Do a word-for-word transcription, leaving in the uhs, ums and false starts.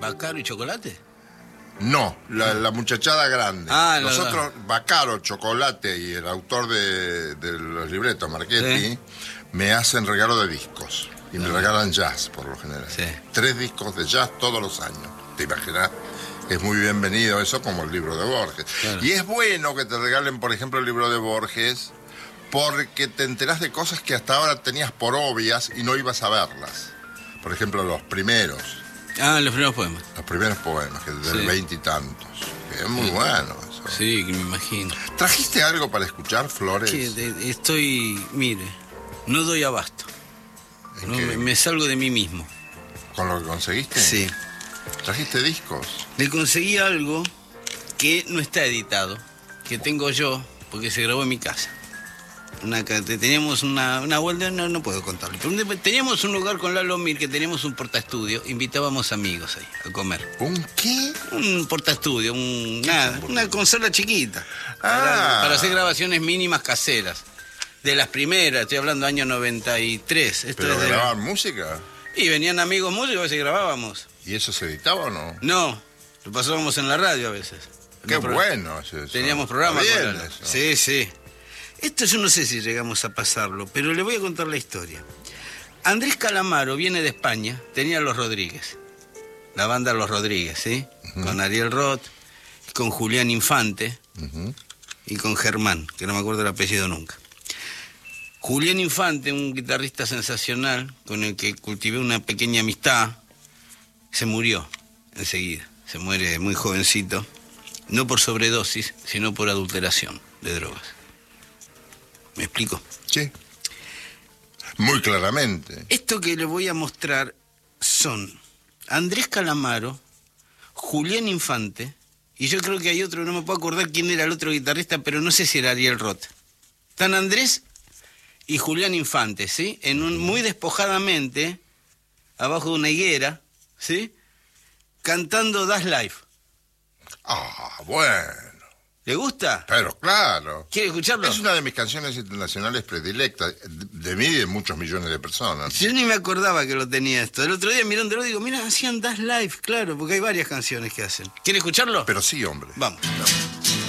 ¿Baccaro y Chocolate? No, la, la muchachada grande. Ah, no, Nosotros, no. Baccaro, Chocolate y el autor de, de los libretos, Marchetti, ¿sí? Me hacen regalo de discos. Y me regalan jazz, por lo general. Sí. Tres discos de jazz todos los años. ¿Te imaginas? Es muy bienvenido eso, como el libro de Borges. Claro. Y es bueno que te regalen, por ejemplo, el libro de Borges, porque te enterás de cosas que hasta ahora tenías por obvias y no ibas a verlas. Por ejemplo, los primeros. Ah, los primeros poemas. Los primeros poemas, que del veintitantos. Sí. Es muy sí. bueno eso. Sí, que me imagino. ¿Trajiste algo para escuchar, Flores? Sí, de, estoy, mire, no doy abasto. No, me, me salgo de mí mismo. ¿Con lo que conseguiste? Sí. ¿Trajiste discos? Le conseguí algo que no está editado, que tengo yo, porque se grabó en mi casa. Una, teníamos una, una vuelta, no, no puedo contarlo, pero teníamos un lugar con Lalo Mir, que teníamos un portaestudio, invitábamos amigos ahí a comer. ¿Un qué? Un portaestudio, un, nada, una consola chiquita, ah. para, para hacer grabaciones mínimas caseras. De las primeras, estoy hablando año noventa y tres. Esto ¿Pero es de... grababan música? Y venían amigos músicos, a veces grabábamos. ¿Y eso se editaba o no? No, lo pasábamos en la radio a veces. Qué no, bueno es eso. Teníamos programas bien con eso. Sí, sí. Esto yo no sé si llegamos a pasarlo, pero le voy a contar la historia. Andrés Calamaro viene de España, tenía Los Rodríguez. La banda Los Rodríguez, ¿sí? Uh-huh. Con Ariel Roth, con Julián Infante uh-huh. y con Germán, que no me acuerdo el apellido nunca. Julián Infante, un guitarrista sensacional, con el que cultivé una pequeña amistad, se murió enseguida. Se muere muy jovencito, no por sobredosis, sino por adulteración de drogas. ¿Me explico? Sí. Muy claramente. Esto que le voy a mostrar son Andrés Calamaro, Julián Infante, y yo creo que hay otro, no me puedo acordar quién era el otro guitarrista, pero no sé si era Ariel Roth. Están Andrés y Julián Infante, ¿sí? En un, muy despojadamente, abajo de una higuera, ¿sí? Cantando Das Life. Ah, bueno. ¿Le gusta? Pero claro. ¿Quiere escucharlo? Es una de mis canciones internacionales predilectas, de mí y de muchos millones de personas. Yo ni me acordaba que lo tenía esto. El otro día mirándolo digo, mira, hacían Das Life, claro, porque hay varias canciones que hacen. ¿Quiere escucharlo? Pero sí, hombre. Vamos, vamos.